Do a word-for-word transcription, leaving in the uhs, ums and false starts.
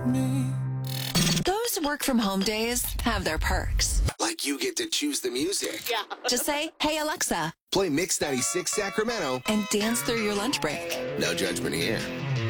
me. Those work from home days have their perks. Like you get to choose the music. Yeah. Just say, hey, Alexa, Play Mix ninety-six Sacramento. and dance through your lunch break. No judgment here.